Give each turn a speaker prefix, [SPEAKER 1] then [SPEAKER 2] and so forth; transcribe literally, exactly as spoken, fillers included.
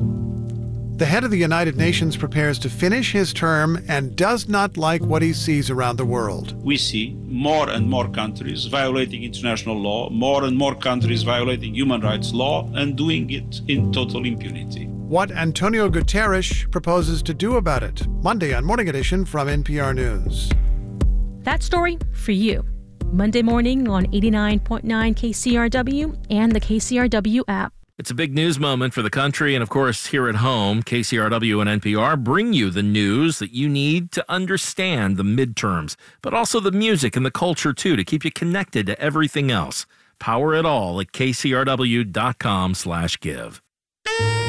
[SPEAKER 1] The head of the United Nations prepares to finish his term and does not like what he sees around the world.
[SPEAKER 2] We see more and more countries violating international law, more and more countries violating human rights law, and doing it in total impunity.
[SPEAKER 1] What Antonio Guterres proposes to do about it. Monday on Morning Edition from N P R News.
[SPEAKER 3] That story for you. Monday morning on eighty-nine point nine K C R W and the K C R W app.
[SPEAKER 4] It's a big news moment for the country, and of course, here at home, K C R W and N P R bring you the news that you need to understand the midterms, but also the music and the culture, too, to keep you connected to everything else. Power it all at kcrw.com slash give.